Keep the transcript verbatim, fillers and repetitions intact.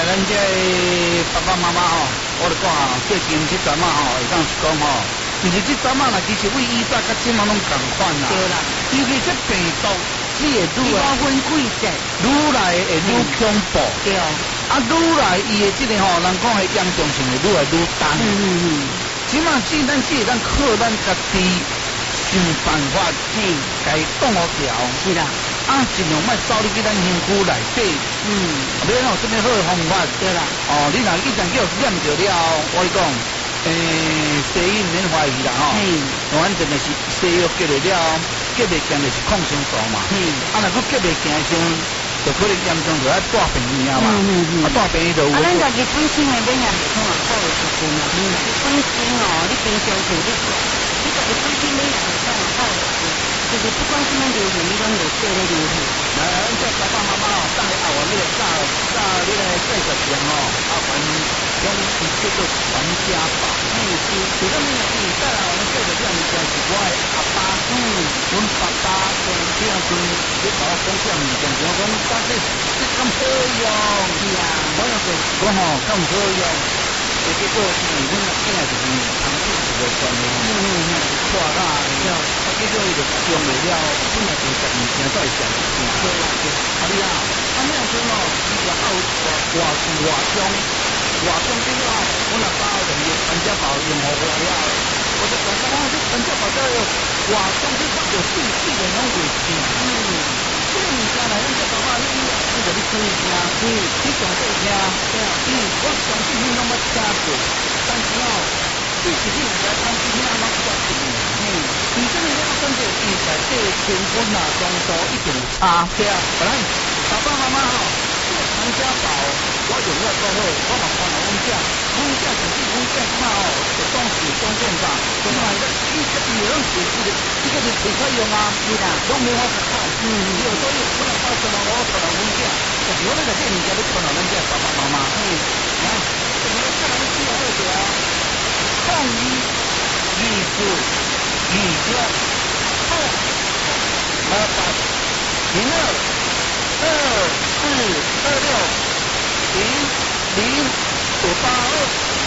咱这爸爸妈妈吼，我就讲啊，最近这阵啊吼，会当是讲吼，其实这阵啊啦，其实为以早甲即嘛拢共款啦。 对啦， 尤其这病毒，这会愈高来分贵些， 愈来会愈恐怖。 对哦。 啊，愈来伊的这个吼，人讲的严重性会愈来愈重。 嗯嗯嗯。 起码只咱只会咱靠咱家己想办法，嘿，该挡好条。 是啦。 啊，尽量莫走入去咱身躯内底。 嗯。 啊，要有什么好的方法？ 对啦。 哦，你若一旦叫验着了，我讲，诶、欸，西医免怀疑啦吼。嗯。反正就是西药结了了，结袂见就是抗生素嘛。嗯。啊，若佫结袂见时，就可能严重就要大病院啊嘛。嗯嗯嗯。啊，大病院就有。 啊，咱家己本身的免疫系统也好的时阵啊，嗯，你本身哦，你平常时你，你家己本身免疫系统也好的时，就是不管什么流行，你拢会做咧流行。 来，咱这爸爸妈妈哦，等下后完你个炸炸你个介绍上哦，啊，完用伊叫做传家宝。嗯，是。就咱你若是再来我们介绍这样物件，是我的阿爸，嗯，阮爸爸从这样阵，你甲我讲这样物件，我讲大概这咁好用，是啊，我又说讲吼咁好用，结果是阮阿囝就是长期是个专业，嗯嗯嗯，挂啦，了，啊，结果伊就用袂了，本来就食物件都会食物件，对啦，对，啊你啊，啊那阵哦，伊就เอา外外外中外中这个哦，阮阿爸就用传家宝用好我了，我就讲讲这传家宝这个外中这个有对对的拢会变，嗯。这个物件来，咱这爸爸你你着你注意听，嗯，你上细听，对啊，嗯，我相信你拢捌听过，但是哦，其实你若来看这些阿妈决定，嗯，你真的要跟着比赛，这个成分啊、浓度一定有差，对啊，本来爸爸妈妈吼，这个传家宝，我用了过后，我嘛看了阮囝，阮囝甚至阮囝看哦，就当时当见啥，就买个伊这伊拢是这个这个是袂使用啊，是啦，拢没法子看，嗯，有时候有可能发生了，我可能阮囝，就是我那个这物件，你可能咱这爸爸妈妈，嗯，啊，怎么看咱这二者啊？抗医、医术、医学、后二八零二二四二六零零九八二。